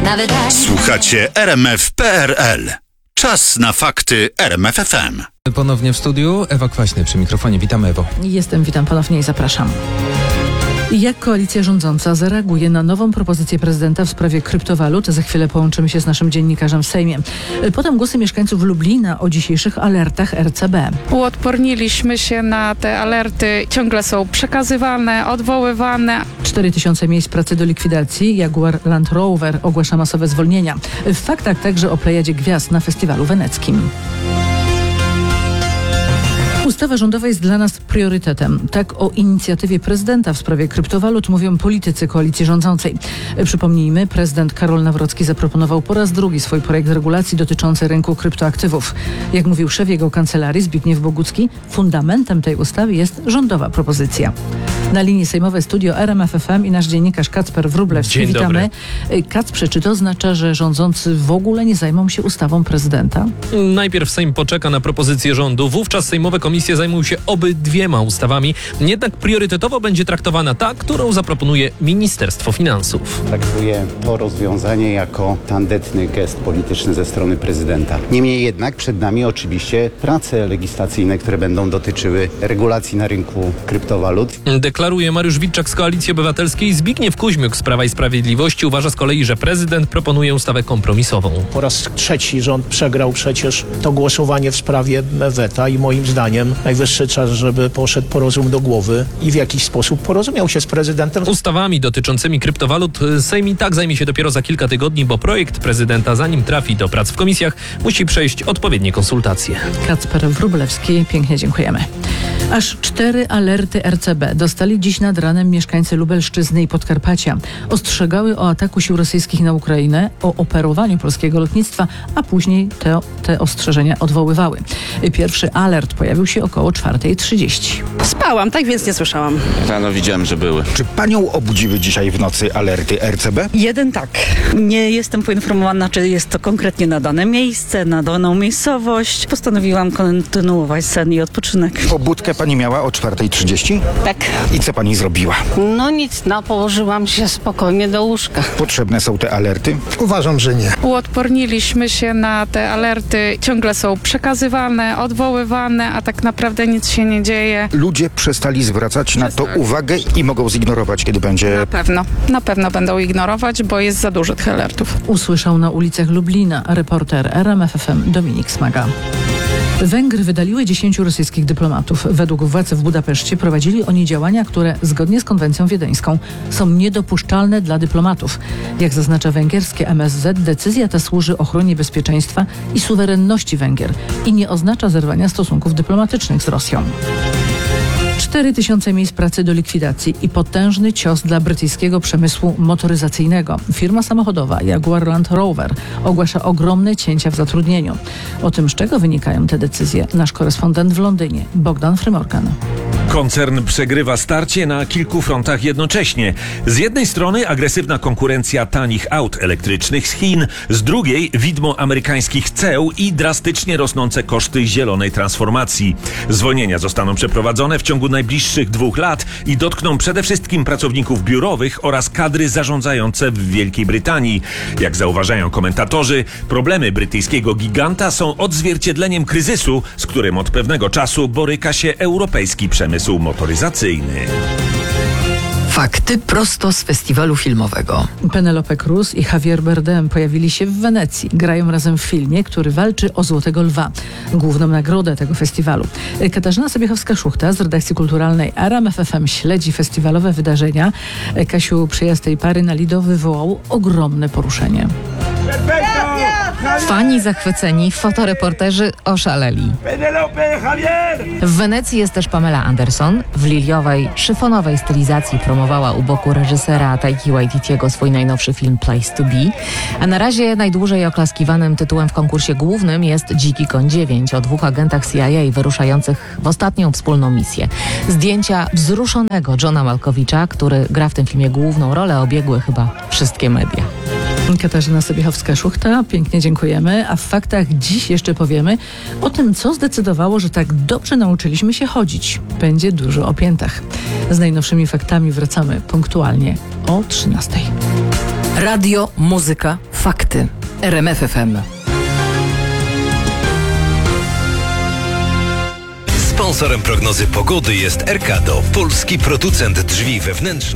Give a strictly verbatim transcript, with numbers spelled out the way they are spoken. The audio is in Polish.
Nawet tak. Słuchacie R M F kropka P R L. Czas na fakty R M F F M. Ponownie w studiu Ewa Kwaśny przy mikrofonie. Witamy, Ewo. Jestem, witam ponownie i zapraszam. Jak koalicja rządząca zareaguje na nową propozycję prezydenta w sprawie kryptowalut? Za chwilę połączymy się z naszym dziennikarzem w Sejmie. Potem głosy mieszkańców Lublina o dzisiejszych alertach R C B. Uodporniliśmy się na te alerty. Ciągle są przekazywane, odwoływane. cztery tysiące miejsc pracy do likwidacji. Jaguar Land Rover ogłasza masowe zwolnienia. W faktach także o plejadzie gwiazd na festiwalu weneckim. Ustawa rządowa jest dla nas priorytetem. Tak o inicjatywie prezydenta w sprawie kryptowalut mówią politycy koalicji rządzącej. Przypomnijmy, prezydent Karol Nawrocki zaproponował po raz drugi swój projekt regulacji dotyczący rynku kryptoaktywów. Jak mówił szef jego kancelarii Zbigniew Bogucki, fundamentem tej ustawy jest rządowa propozycja. Na linii sejmowej studio R M F F M i nasz dziennikarz Kacper Wróblewski. Dzień Witamy. dobry. Kacprze, czy to oznacza, że rządzący w ogóle nie zajmą się ustawą prezydenta? Najpierw Sejm poczeka na propozycję rządu, wówczas sejmowe komisje zajmują się obydwiema ustawami. Jednak priorytetowo będzie traktowana ta, którą zaproponuje Ministerstwo Finansów. Traktuję to rozwiązanie jako tandetny gest polityczny ze strony prezydenta. Niemniej jednak przed nami oczywiście prace legislacyjne, które będą dotyczyły regulacji na rynku kryptowalut. Deklaruje Mariusz Witczak z Koalicji Obywatelskiej. Zbigniew Kuźmiuk z Prawa i Sprawiedliwości uważa z kolei, że prezydent proponuje ustawę kompromisową. Po raz trzeci rząd przegrał przecież to głosowanie w sprawie weta i moim zdaniem najwyższy czas, żeby poszedł po rozum do głowy i w jakiś sposób porozumiał się z prezydentem. Ustawami dotyczącymi kryptowalut Sejm i tak zajmie się dopiero za kilka tygodni, bo projekt prezydenta, zanim trafi do prac w komisjach, musi przejść odpowiednie konsultacje. Kacper Wróblewski, pięknie dziękujemy. Aż cztery alerty R C B dostali dziś nad ranem mieszkańcy Lubelszczyzny i Podkarpacia. Ostrzegały o ataku sił rosyjskich na Ukrainę, o operowaniu polskiego lotnictwa, a później te, te ostrzeżenia odwoływały. Pierwszy alert pojawił się około czwartej trzydzieści. Spałam, tak więc nie słyszałam. Rano widziałem, że były. Czy panią obudziły dzisiaj w nocy alerty R C B? Jeden tak. Nie jestem poinformowana, czy jest to konkretnie na dane miejsce, na daną miejscowość. Postanowiłam kontynuować sen i odpoczynek. Pobudkę pani miała o czwartej trzydzieści? Tak. I co pani zrobiła? No nic, no położyłam się spokojnie do łóżka. Potrzebne są te alerty? Uważam, że nie. Uodporniliśmy się na te alerty. Ciągle są przekazywane, odwoływane, a tak naprawdę nic się nie dzieje. Ludzie przestali zwracać na to uwagę i mogą zignorować, kiedy będzie... Na pewno, na pewno będą ignorować, bo jest za dużo tych alertów. Usłyszał na ulicach Lublina reporter R M F F M Dominik Smaga. Węgry wydaliły dziesięciu rosyjskich dyplomatów. Według władz w Budapeszcie prowadzili oni działania, które zgodnie z konwencją wiedeńską są niedopuszczalne dla dyplomatów. Jak zaznacza węgierskie M S Z, decyzja ta służy ochronie bezpieczeństwa i suwerenności Węgier i nie oznacza zerwania stosunków dyplomatycznych z Rosją. cztery tysiące miejsc pracy do likwidacji i potężny cios dla brytyjskiego przemysłu motoryzacyjnego. Firma samochodowa Jaguar Land Rover ogłasza ogromne cięcia w zatrudnieniu. O tym, z czego wynikają te decyzje, nasz korespondent w Londynie, Bogdan Frymorgan. Koncern przegrywa starcie na kilku frontach jednocześnie. Z jednej strony agresywna konkurencja tanich aut elektrycznych z Chin, z drugiej widmo amerykańskich ceł i drastycznie rosnące koszty zielonej transformacji. Zwolnienia zostaną przeprowadzone w ciągu najbliższych dwóch lat i dotkną przede wszystkim pracowników biurowych oraz kadry zarządzające w Wielkiej Brytanii. Jak zauważają komentatorzy, problemy brytyjskiego giganta są odzwierciedleniem kryzysu, z którym od pewnego czasu boryka się europejski przemysł motoryzacyjny. Fakty prosto z festiwalu filmowego. Penelope Cruz i Javier Bardem pojawili się w Wenecji. Grają razem w filmie, który walczy o Złotego Lwa, główną nagrodę tego festiwalu. Katarzyna Sobiechowska-Szuchta z redakcji kulturalnej R M F F M śledzi festiwalowe wydarzenia. Kasiu, przyjazd tej pary na Lido wywołał ogromne poruszenie. Fani zachwyceni, fotoreporterzy oszaleli. W Wenecji jest też Pamela Anderson. W liliowej, szyfonowej stylizacji promowała u boku reżysera Taiki Waititiego swój najnowszy film Place to Be. A na razie najdłużej oklaskiwanym tytułem w konkursie głównym jest Dziki Koń dziewięć o dwóch agentach C I A wyruszających w ostatnią wspólną misję. Zdjęcia wzruszonego Johna Malkowicza, który gra w tym filmie główną rolę, obiegły chyba wszystkie media. Katarzyna Sobiechowska-Szuchta, pięknie dziękujemy. A w faktach dziś jeszcze powiemy o tym, co zdecydowało, że tak dobrze nauczyliśmy się chodzić. Będzie dużo o piętach. Z najnowszymi faktami wracamy punktualnie o trzynastej. Radio, muzyka, Fakty. R M F F M. Sponsorem prognozy pogody jest Erkado, polski producent drzwi wewnętrznych.